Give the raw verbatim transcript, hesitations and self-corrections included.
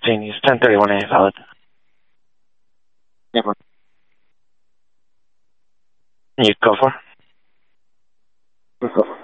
fifteen, use ten thirty-one A, valid. Never. You go for? Let's go.